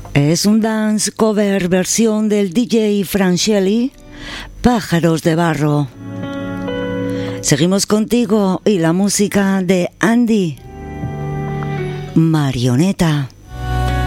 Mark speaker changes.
Speaker 1: Es un dance cover versión del DJ Francelli, Pájaros de Barro. Seguimos contigo y la música de Andy, Marioneta.